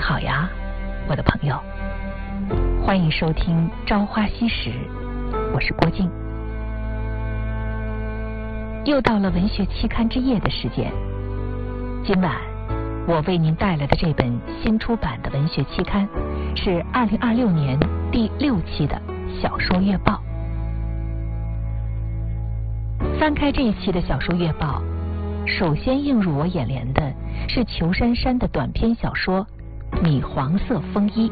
好呀，我的朋友，欢迎收听《朝花夕拾》，我是郭静。又到了文学期刊之夜的时间，今晚我为您带来的这本新出版的文学期刊是2026年第6期的小说月报。翻开这一期的小说月报，首先映入我眼帘的是裘珊珊的短篇小说《米黄色风衣》。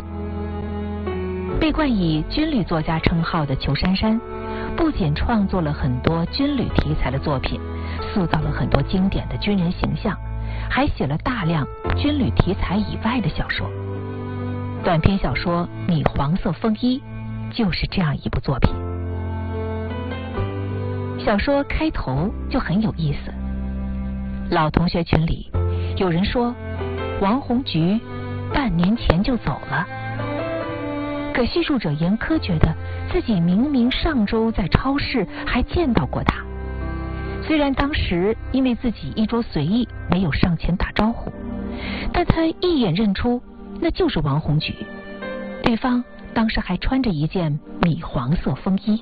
被冠以军旅作家称号的裘珊珊，不仅创作了很多军旅题材的作品，塑造了很多经典的军人形象，还写了大量军旅题材以外的小说。短篇小说《米黄色风衣》就是这样一部作品。小说开头就很有意思，老同学群里有人说王红菊半年前就走了，可叙述者严苛觉得自己明明上周在超市还见到过他，虽然当时因为自己衣着随意没有上前打招呼，但他一眼认出那就是王红菊，对方当时还穿着一件米黄色风衣。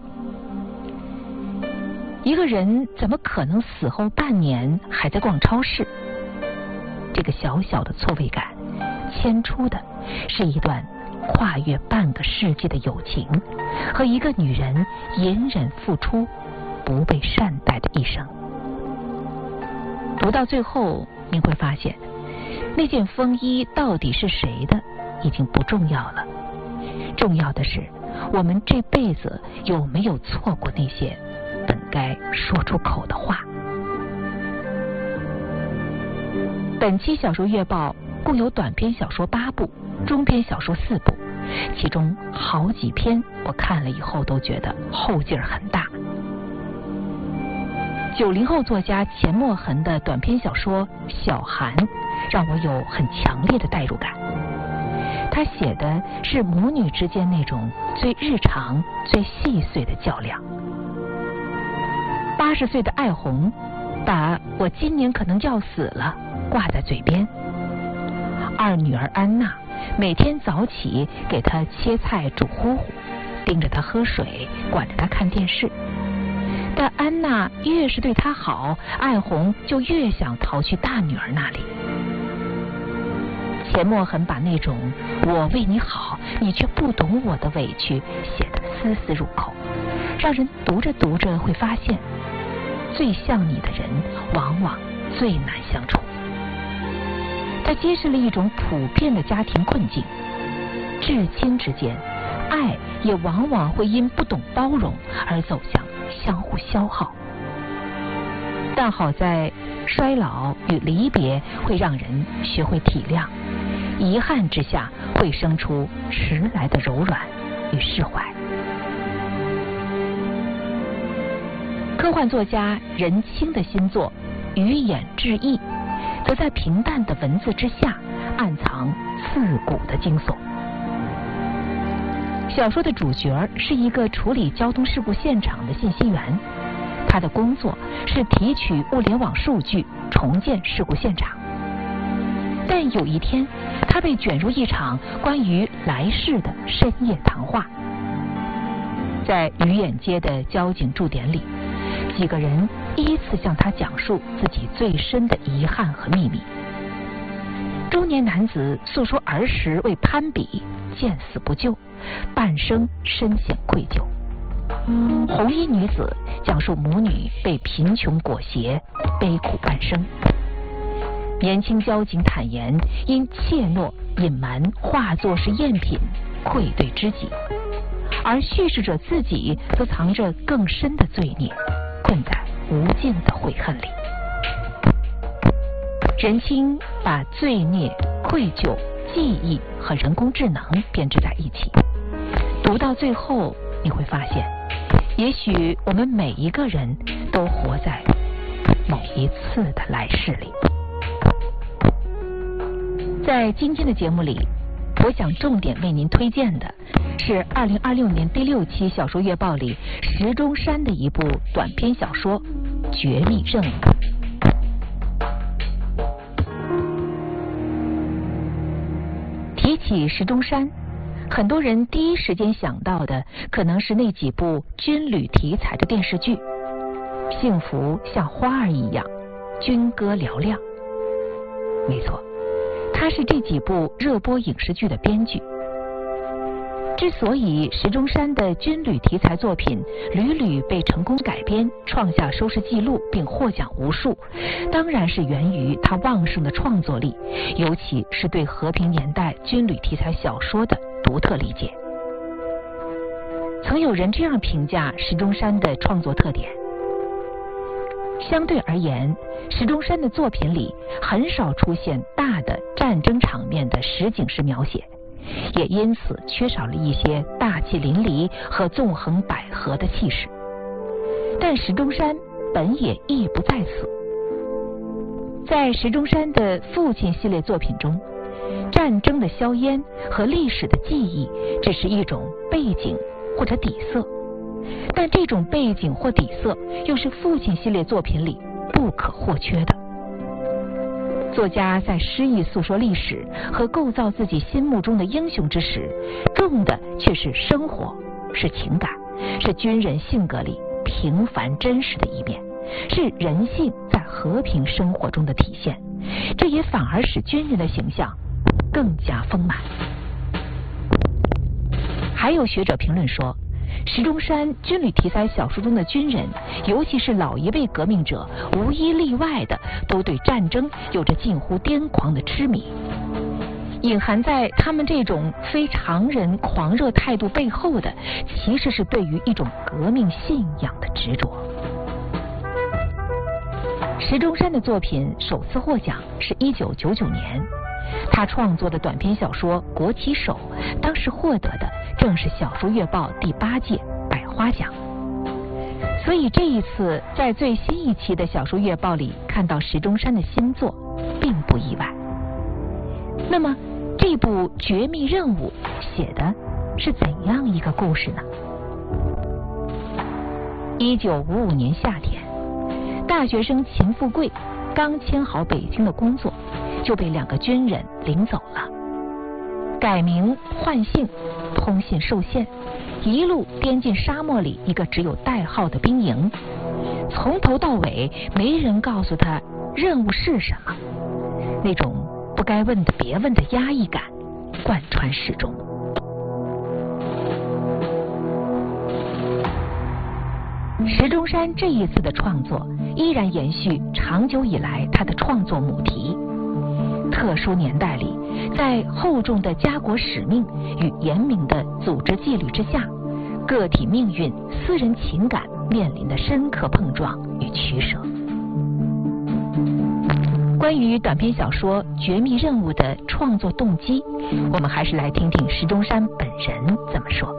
一个人怎么可能死后半年还在逛超市？这个小小的错位感牵出的是一段跨越半个世纪的友情和一个女人隐忍付出不被善待的一生。读到最后你会发现，那件风衣到底是谁的已经不重要了，重要的是我们这辈子有没有错过那些本该说出口的话。本期小说月报共有短篇小说8部，中篇小说4部，其中好几篇我看了以后都觉得后劲儿很大。90后作家钱默痕的短篇小说《小寒》让我有很强烈的代入感。他写的是母女之间那种最日常最细碎的较量。80岁的艾红把我今年可能要死了挂在嘴边，二女儿安娜每天早起给她切菜煮糊糊，盯着她喝水，管着她看电视。但安娜越是对她好，艾红就越想逃去大女儿那里。钱默痕把那种我为你好你却不懂我的委屈写得丝丝入口，让人读着读着会发现，最像你的人往往最难相处。它揭示了一种普遍的家庭困境，至亲之间爱也往往会因不懂包容而走向相互消耗。但好在衰老与离别会让人学会体谅，遗憾之下会生出迟来的柔软与释怀。科幻作家任清的新作《鱼眼志异》则在平淡的文字之下暗藏刺骨的惊悚。小说的主角是一个处理交通事故现场的信息员，他的工作是提取物联网数据，重建事故现场。但有一天，他被卷入一场关于来世的深夜谈话。在鱼眼街的交警驻点里，几个人依次向他讲述自己最深的遗憾和秘密。中年男子诉说儿时为攀比见死不救，半生深陷愧疚。红衣女子讲述母女被贫穷裹挟，悲苦半生。年轻交警坦言因怯懦隐瞒化作是赝品，愧对知己，而叙事者自己则藏着更深的罪孽，困在无尽的悔恨里。任清把罪孽、愧疚、记忆和人工智能编织在一起，读到最后你会发现，也许我们每一个人都活在某一次的来世里。在今天的节目里，我想重点为您推荐的是2026年第6期小说月报里石钟山的一部短篇小说《绝密任务》。 起石钟山，很多人第一时间想到的可能是那几部军旅题材的电视剧，幸福像花儿一样，军歌嘹亮。没错，他是这几部热播影视剧的编剧。之所以石钟山的军旅题材作品屡屡被成功改编，创下收视纪录并获奖无数，当然是源于他旺盛的创作力，尤其是对和平年代军旅题材小说的独特理解。曾有人这样评价石钟山的创作特点：相对而言，石钟山的作品里很少出现大的战争场面的实景式描写，也因此缺少了一些大气淋漓和纵横捭阖的气势。但石钟山本也意不在此。在石钟山的父亲系列作品中，战争的硝烟和历史的记忆只是一种背景或者底色，但这种背景或底色又是父亲系列作品里不可或缺的。作家在诗意诉说历史和构造自己心目中的英雄之时，重的却是生活，是情感，是军人性格里平凡真实的一面，是人性在和平生活中的体现。这也反而使军人的形象更加丰满。还有学者评论说，石钟山军旅题材小说中的军人，尤其是老一辈革命者，无一例外的都对战争有着近乎癫狂的痴迷。隐含在他们这种非常人狂热态度背后的，其实是对于一种革命信仰的执着。石钟山的作品首次获奖是1999年，他创作的短篇小说《国旗手》当时获得的正是小说月报第8届百花奖。所以这一次在最新一期的小说月报里看到石钟山的新作并不意外。那么这部《绝密任务》写的是怎样一个故事呢？1955年夏天，大学生秦富贵刚签好北京的工作，就被2个军人领走了。改名换姓，通信受限，一路颠进沙漠里一个只有代号的兵营，从头到尾没人告诉他任务是什么，那种不该问的别问的压抑感贯穿始终。石钟山这一次的创作依然延续长久以来他的创作母题。特殊年代里，在厚重的家国使命与严明的组织纪律之下，个体命运、私人情感面临的深刻碰撞与取舍。关于短篇小说《绝密任务》的创作动机，我们还是来听听石钟山本人怎么说。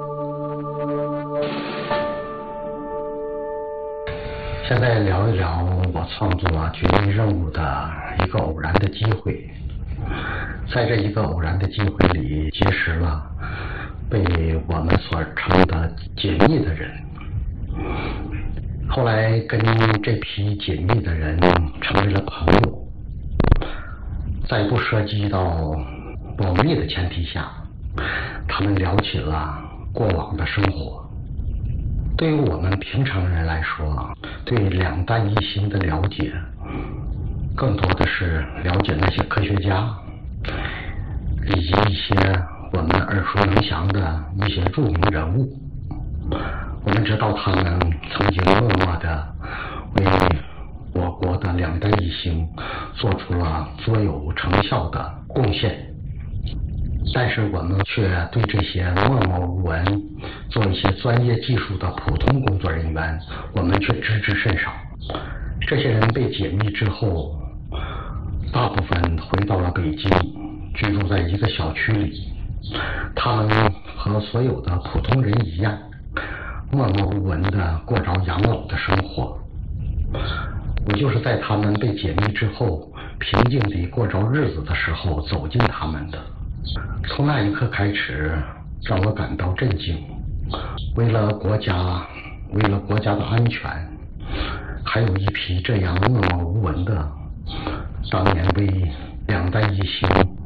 现在聊一聊我创作《绝密任务》的一个偶然的机会。在这一个偶然的机会里，结识了被我们所称的解密的人。后来跟这批解密的人成为了朋友，在不涉及到保密的前提下，他们聊起了过往的生活。对于我们平常人来说，对两弹一星的了解更多的是了解那些科学家以及一些我们耳熟能详的一些著名人物。我们知道他们曾经默默地为我国的两弹一星做出了卓有成效的贡献，但是我们却对这些默默无闻做一些专业技术的普通工作人员，我们却知之甚少。这些人被解密之后，大部分回到了北京，居住在一个小区里。他们和所有的普通人一样，默默无闻地过着养老的生活。我就是在他们被解密之后，平静地过着日子的时候走进他们的。从那一刻开始，让我感到震惊。为了国家的安全，还有一批这样默默无闻的，当年为两弹一星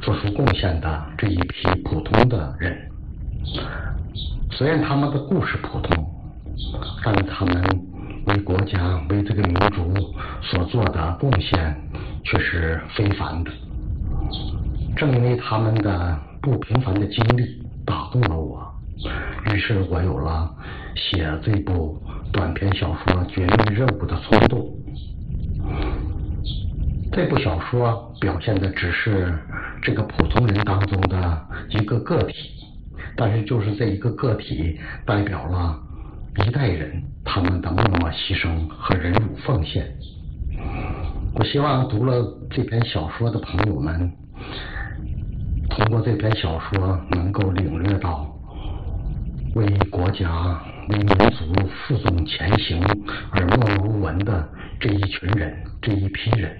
做出贡献的这一批普通的人。虽然他们的故事普通，但他们为国家、为这个民族所做的贡献却是非凡的。正因为他们的不平凡的经历打动了我，于是我有了写这部短篇小说《绝密任务》的冲动。这部小说表现的只是这个普通人当中的一个个体，但是就是这一个个体代表了一代人他们的默默牺牲和忍辱奉献。我希望读了这篇小说的朋友们，通过这篇小说能够领略到为国家、为民族负重前行而默默无闻的这一群人、这一批人。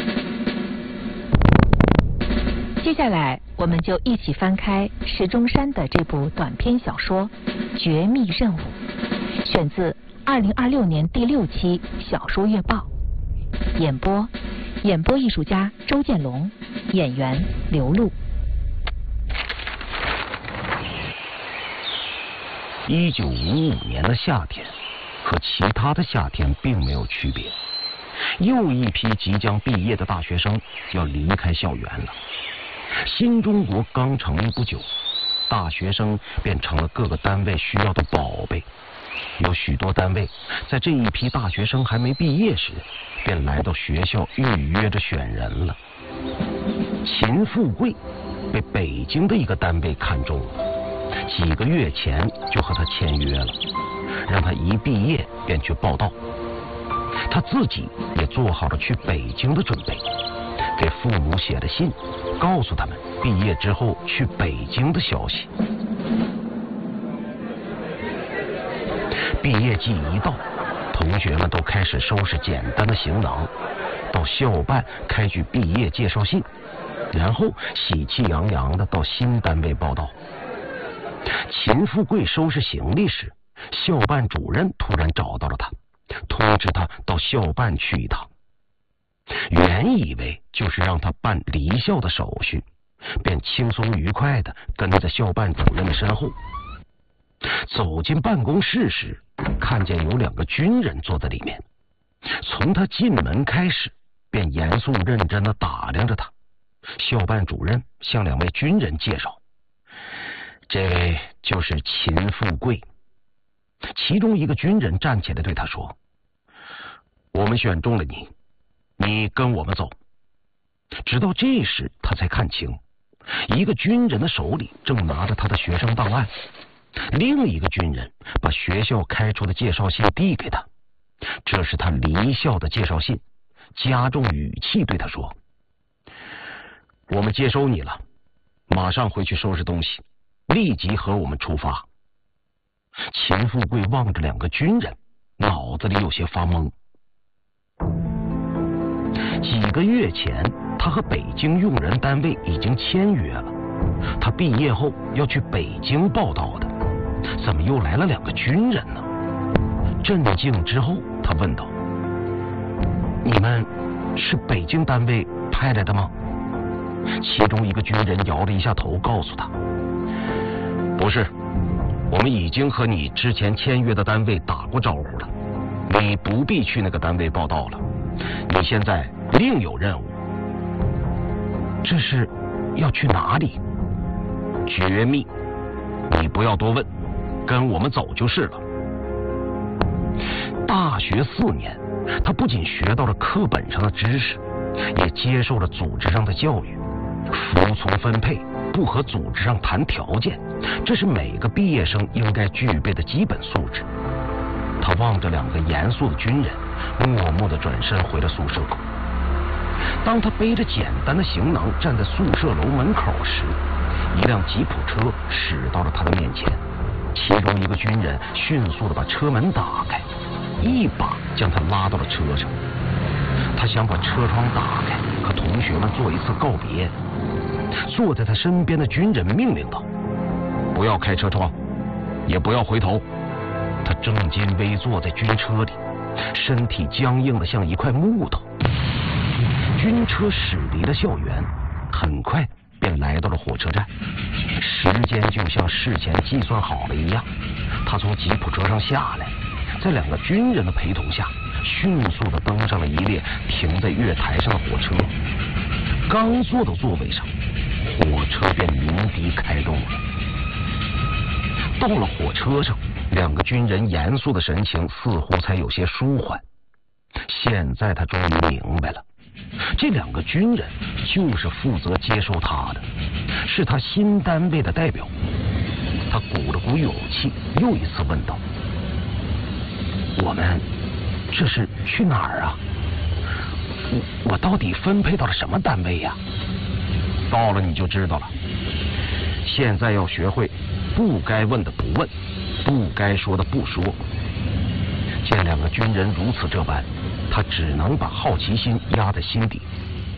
接下来，我们就一起翻开石中山的这部短篇小说《绝密任务》，选自2026年第6期《小说月报》，演播艺术家周建龙，演员刘露。 1955年的夏天和其他的夏天并没有区别，又一批即将毕业的大学生要离开校园了。新中国刚成立不久，大学生便成了各个单位需要的宝贝。有许多单位在这一批大学生还没毕业时，便来到学校预约着选人了。秦富贵被北京的一个单位看中了，几个月前就和他签约了，让他一毕业便去报到。他自己也做好了去北京的准备，给父母写了信，告诉他们毕业之后去北京的消息。毕业季一到，同学们都开始收拾简单的行囊，到校办开具毕业介绍信，然后喜气洋洋地到新单位报到。秦富贵收拾行李时，校办主任突然找到了他，通知他到校办去一趟。原以为就是让他办离校的手续，便轻松愉快地跟在校办主任的身后。走进办公室时，看见有2个军人坐在里面。从他进门开始，便严肃认真地打量着他。校办主任向2位军人介绍，这位就是秦富贵。其中一个军人站起来对他说，我们选中了你，你跟我们走。直到这时他才看清，一个军人的手里正拿着他的学生档案，另一个军人把学校开出的介绍信递给他，这是他离校的介绍信，加重语气对他说，我们接收你了，马上回去收拾东西，立即和我们出发。秦富贵望着2个军人，脑子里有些发懵。几个月前他和北京用人单位已经签约了，他毕业后要去北京报道的，怎么又来了2个军人呢？镇静之后他问道，你们是北京单位派来的吗？其中一个军人摇了一下头，告诉他，不是，我们已经和你之前签约的单位打过招呼了，你不必去那个单位报道了，你现在另有任务。这是要去哪里？绝密，你不要多问，跟我们走就是了。大学4年，他不仅学到了课本上的知识，也接受了组织上的教育。服从分配，不和组织上谈条件，这是每个毕业生应该具备的基本素质。他望着2个严肃的军人，默默地转身回了宿舍口。当他背着简单的行囊站在宿舍楼门口时，一辆吉普车驶到了他的面前，其中一个军人迅速地把车门打开，一把将他拉到了车上。他想把车窗打开，和同学们做一次告别。坐在他身边的军人命令道，不要开车窗，也不要回头。他正襟危坐在军车里，身体僵硬的像一块木头。军车驶离了校园，很快便来到了火车站。时间就像事前计算好了一样，他从吉普车上下来，在2个军人的陪同下，迅速地登上了一列停在月台上的火车。刚坐到座位上，火车便鸣笛开动了。到了火车上，2个军人严肃的神情似乎才有些舒缓。现在他终于明白了，这2个军人就是负责接收他的，是他新单位的代表。他鼓了鼓勇气，又一次问道：“我们这是去哪儿啊？我到底分配到了什么单位呀？”到了你就知道了。现在要学会不该问的不问，不该说的不说。见2个军人如此这般，他只能把好奇心压在心底。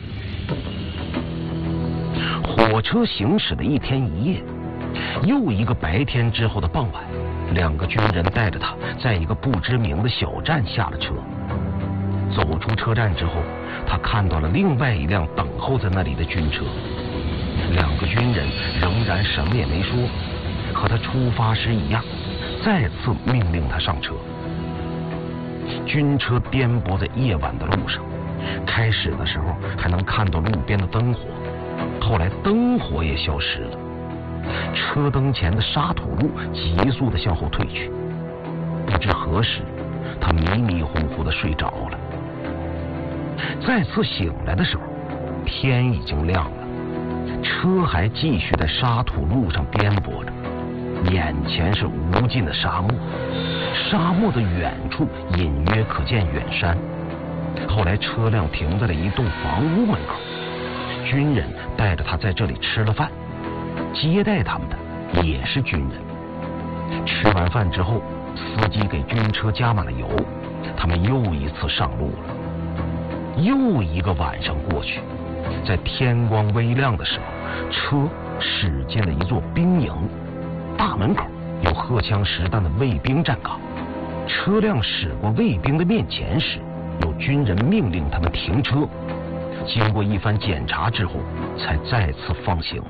火车行驶了1天1夜，又一个白天之后的傍晚，2个军人带着他在一个不知名的小站下了车。走出车站之后，他看到了另外一辆等候在那里的军车。2个军人仍然什么也没说，和他出发时一样，再次命令他上车。军车颠簸在夜晚的路上，开始的时候还能看到路边的灯火，后来灯火也消失了，车灯前的沙土路急速地向后退去。不知何时，他迷迷糊糊地睡着了。再次醒来的时候，天已经亮了，车还继续在沙土路上颠簸着，眼前是无尽的沙漠，沙漠的远处隐约可见远山。后来车辆停在了一栋房屋门口，军人带着他在这里吃了饭，接待他们的也是军人。吃完饭之后，司机给军车加满了油，他们又一次上路了。又一个晚上过去，在天光微亮的时候，车驶进了一座兵营，大门口有荷枪实弹的卫兵站岗。车辆驶过卫兵的面前时，有军人命令他们停车，经过一番检查之后，才再次放行。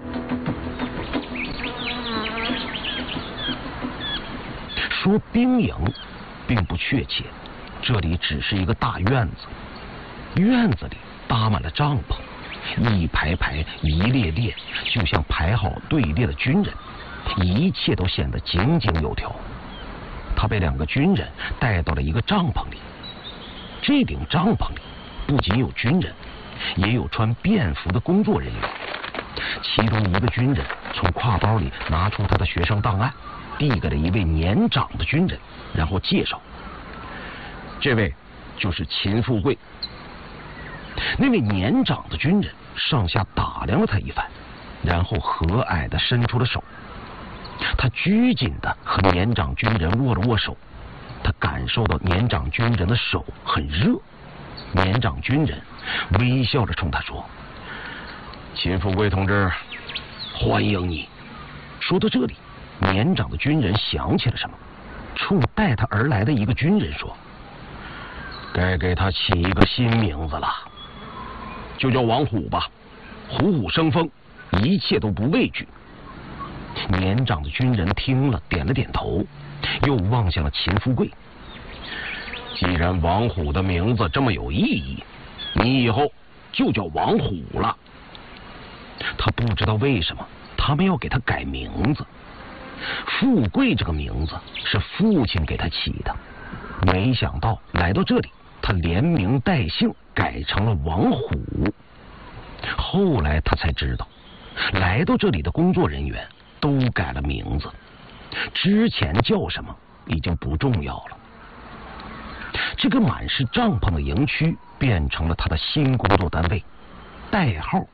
说兵营并不确切，这里只是一个大院子，院子里搭满了帐篷，一排排一列列，就像排好队列的军人，一切都显得井井有条。他被2个军人带到了一个帐篷里，这顶帐篷里不仅有军人，也有穿便服的工作人员。其中一个军人从挎包里拿出他的学生档案，递给了一位年长的军人，然后介绍：“这位就是秦富贵。”那位年长的军人上下打量了他一番，然后和蔼地伸出了手。他拘谨地和年长军人握了握手，他感受到年长军人的手很热。年长军人微笑着冲他说：“秦富贵同志，欢迎你。”说到这里，年长的军人想起了什么，冲带他而来的一个军人说：“该给他起一个新名字了，就叫王虎吧，虎虎生风，一切都不畏惧。”年长的军人听了，点了点头，又望向了秦富贵。既然王虎的名字这么有意义，你以后就叫王虎了。他不知道为什么他们要给他改名字。富贵这个名字是父亲给他起的，没想到来到这里，他连名带姓改成了王虎。后来他才知道，来到这里的工作人员都改了名字，之前叫什么已经不重要了。这个满是帐篷的营区变成了他的新工作单位，代号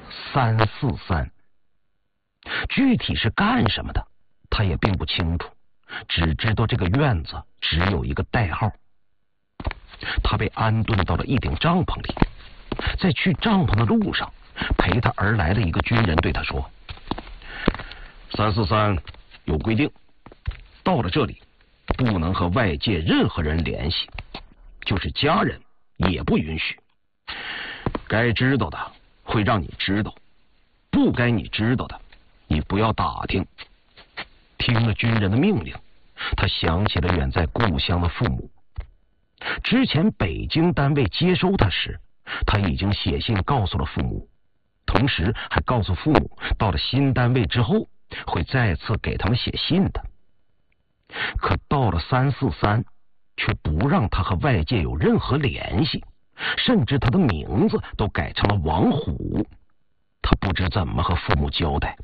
343。具体是干什么的他也并不清楚，只知道这个院子只有一个代号。他被安顿到了一顶帐篷里，在去帐篷的路上，陪他而来的一个军人对他说：“343有规定，到了这里不能和外界任何人联系，就是家人也不允许。该知道的会让你知道， 不该你知道的，你不要打听。听了军人的命令，他想起了远在故乡的父母。之前北京单位接收他时，他已经写信告诉了父母，同时还告诉父母到了新单位之后会再次给他们写信的。可到了343，却不让他和外界有任何联系，甚至他的名字都改成了王虎。他不知怎么和父母交代。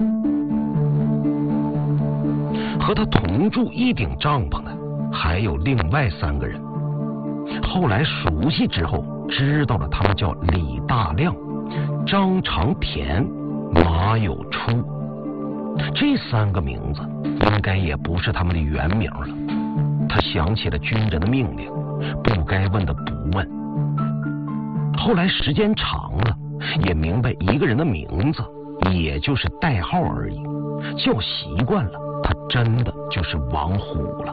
和他同住一顶帐篷的还有另外3个人，后来熟悉之后知道了，他们叫李大亮、张长田、马有初。这3个名字应该也不是他们的原名了。他想起了军人的命令，不该问的不问。后来时间长了，也明白一个人的名字也就是代号而已，叫习惯了，他真的就是王虎了。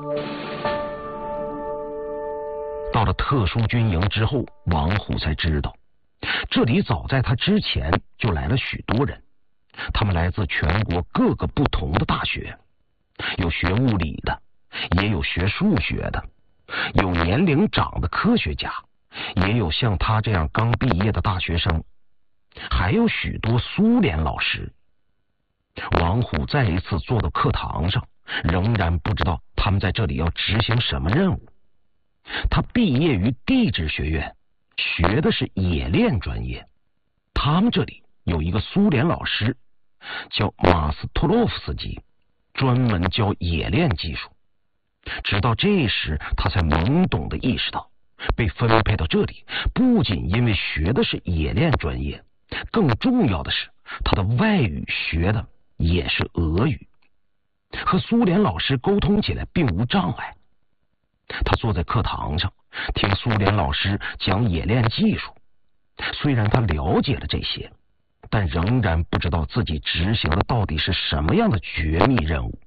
到了特殊军营之后，王虎才知道，这里早在他之前就来了许多人，他们来自全国各个不同的大学，有学物理的，也有学数学的，有年龄长的科学家，也有像他这样刚毕业的大学生，还有许多苏联老师。王虎再一次坐到课堂上，仍然不知道他们在这里要执行什么任务。他毕业于地质学院，学的是冶炼专业。他们这里有一个苏联老师叫马斯托洛夫斯基，专门教冶炼技术。直到这时，他才懵懂地意识到，被分配到这里不仅因为学的是冶炼专业，更重要的是他的外语学的也是俄语，和苏联老师沟通起来并无障碍。他坐在课堂上听苏联老师讲冶炼技术，虽然他了解了这些，但仍然不知道自己执行的到底是什么样的绝密任务。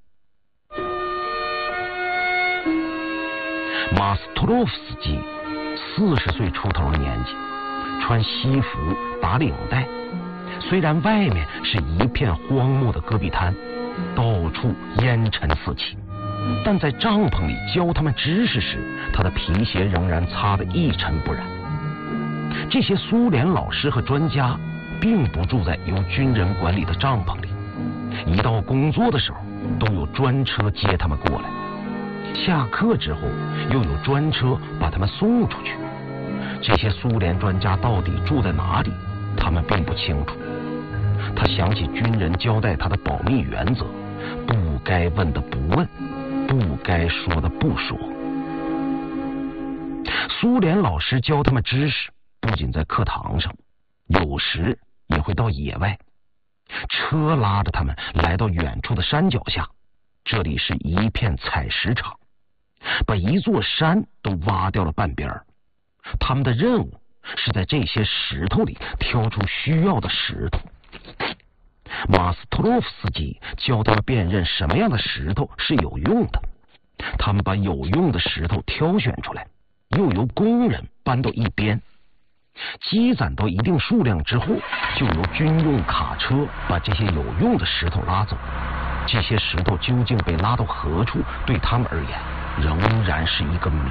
马斯托洛夫斯基40岁出头的年纪，穿西服打领带，虽然外面是一片荒漠的戈壁滩，到处烟尘四起，但在帐篷里教他们知识时，他的皮鞋仍然擦得一尘不染。这些苏联老师和专家并不住在由军人管理的帐篷里，一到工作的时候都有专车接他们过来，下课之后又有专车把他们送出去。这些苏联专家到底住在哪里，他们并不清楚。他想起军人交代他的保密原则，不该问的不问，不该说的不说。苏联老师教他们知识，不仅在课堂上，有时也会到野外，车拉着他们来到远处的山脚下，这里是一片采石场，把一座山都挖掉了半边。他们的任务是在这些石头里挑出需要的石头。马斯托洛夫斯基教他们辨认什么样的石头是有用的，他们把有用的石头挑选出来，又由工人搬到一边，积攒到一定数量之后，就由军用卡车把这些有用的石头拉走。这些石头究竟被拉到何处，对他们而言仍然是一个谜。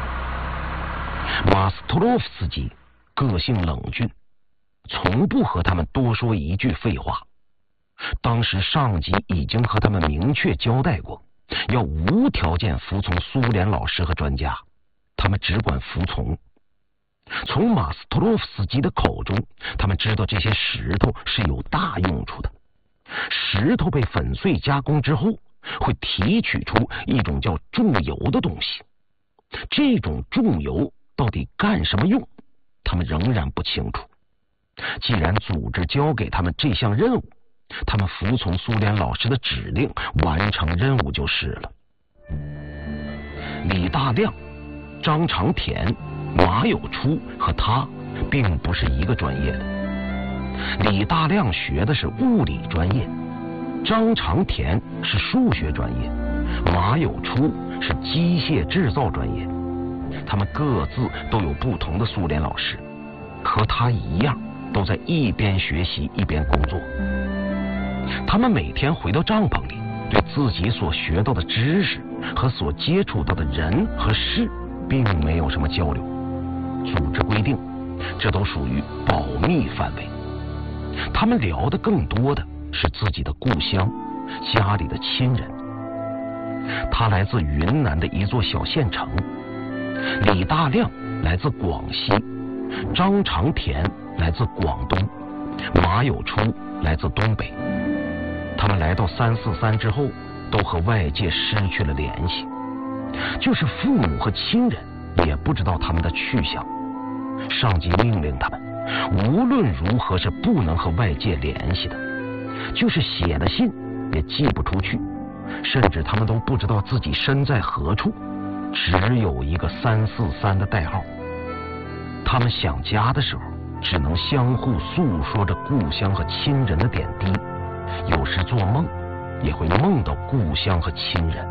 马斯托洛夫斯基个性冷峻，从不和他们多说一句废话。当时上级已经和他们明确交代过，要无条件服从苏联老师和专家，他们只管服从。从马斯托洛夫斯基的口中，他们知道这些石头是有大用处的。石头被粉碎加工之后，会提取出一种叫重油的东西。这种重油到底干什么用，他们仍然不清楚。既然组织交给他们这项任务，他们服从苏联老师的指令，完成任务就是了。李大亮、张长田、马有初和他并不是一个专业的。李大亮学的是物理专业，张长田是数学专业，马有初是机械制造专业。他们各自都有不同的苏联老师，和他一样都在一边学习一边工作。 他们每天回到帐篷里，对自己所学到的知识和所接触到的人和事并没有什么交流。组织规定，这都属于保密范围。他们聊的更多的是自己的故乡，家里的亲人。他来自云南的一座小县城，李大亮来自广西，张长田来自广东，马有初来自东北。他们来到343之后，都和外界失去了联系，就是父母和亲人也不知道他们的去向。上级命令他们无论如何是不能和外界联系的，就是写了信也寄不出去，甚至他们都不知道自己身在何处，只有一个343的代号。他们想家的时候，只能相互诉说着故乡和亲人的点滴，有时做梦也会梦到故乡和亲人。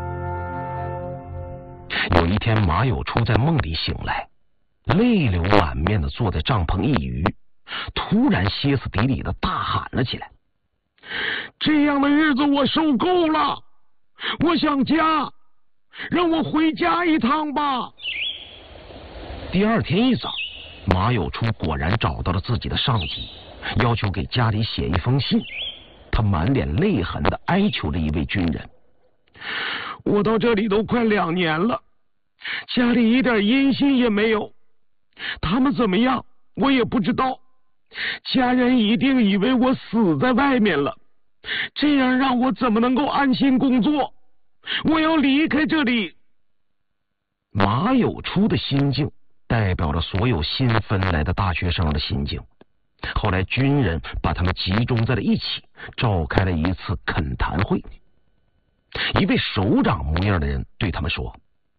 有一天，马有初在梦里醒来，泪流满面地坐在帐篷一隅，突然歇斯底里地大喊了起来：这样的日子我受够了，我想家，让我回家一趟吧。第二天一早，马有初果然找到了自己的上级，要求给家里写一封信。他满脸泪痕地哀求着一位军人：我到这里都快2年了，家里一点音信也没有，他们怎么样我也不知道，家人一定以为我死在外面了，这样让我怎么能够安心工作？我要离开这里。马有初的心境代表了所有新分来的大学生的心境。后来军人把他们集中在了一起，召开了一次恳谈会。一位首长模样的人对他们说：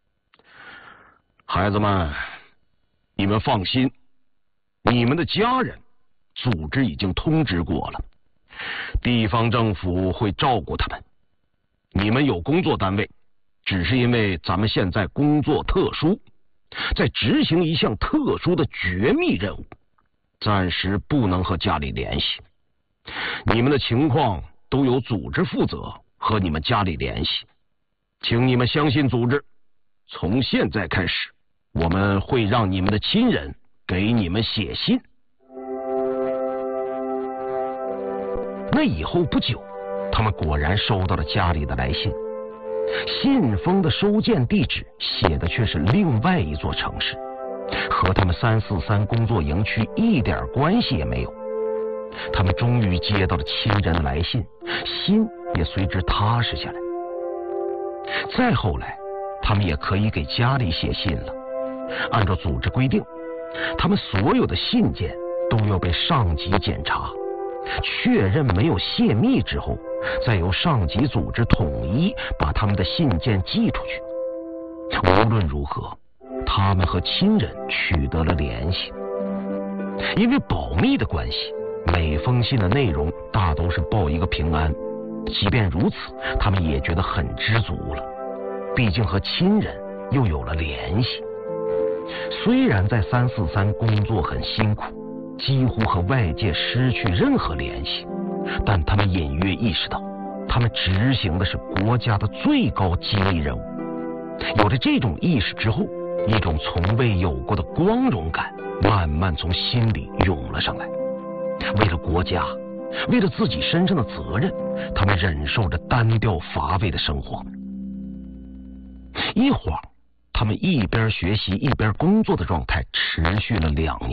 孩子们，你们放心，你们的家人组织已经通知过了，地方政府会照顾他们。你们有工作单位，只是因为咱们现在工作特殊，在执行一项特殊的绝密任务，暂时不能和家里联系。你们的情况都由组织负责和你们家里联系，请你们相信组织。从现在开始，我们会让你们的亲人给你们写信。那以后不久，他们果然收到了家里的来信，信封的收件地址写的却是另外一座城市，和他们343工作营区一点关系也没有。他们终于接到了亲人的来信，心也随之踏实下来。再后来，他们也可以给家里写信了。按照组织规定，他们所有的信件都要被上级检查，确认没有泄密之后，再由上级组织统一把他们的信件寄出去。无论如何，他们和亲人取得了联系。因为保密的关系，每封信的内容大都是报一个平安。即便如此，他们也觉得很知足了，毕竟和亲人又有了联系。虽然在343工作很辛苦，几乎和外界失去任何联系，但他们隐约意识到，他们执行的是国家的最高机密任务。有了这种意识之后，一种从未有过的光荣感慢慢从心里涌了上来。为了国家，为了自己身上的责任，他们忍受着单调乏味的生活。一晃，他们一边学习一边工作的状态持续了2年。